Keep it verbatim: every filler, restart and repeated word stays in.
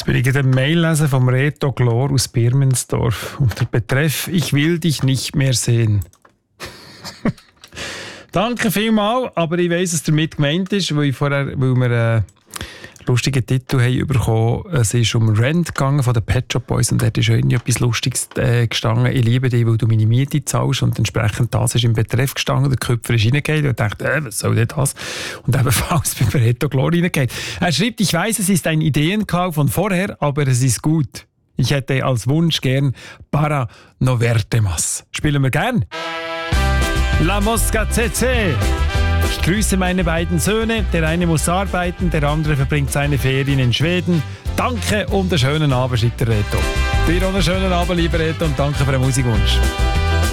Ich will eine Mail lesen vom Reto Glor aus Birmensdorf. Unter Betreff «Ich will dich nicht mehr sehen». Danke vielmals, aber ich weiss, was damit gemeint ist, weil, ich vorher, weil wir einen lustigen Titel haben bekommen. Es ist um Rent gegangen von den Pet Shop Boys und dort ist irgendwie etwas Lustiges äh, gestanden. Ich liebe dich, weil du meine Miete zahlst, und entsprechend das ist im Betreff gestanden. Der Köpfer ist reingegangen und dachte, äh, was soll denn das? Und ebenfalls bei Reto Glor reingegangen. Er schreibt, ich weiss, es ist ein Ideenkauf von vorher, aber es ist gut. Ich hätte als Wunsch gern Para no verte más. Spielen wir gern? La Mosca C C. Ich grüße meine beiden Söhne. Der eine muss arbeiten, der andere verbringt seine Ferien in Schweden. Danke und einen schönen Abend, schreibt der Reto. Dir auch einen schönen Abend, lieber Reto, und danke für den Musikwunsch.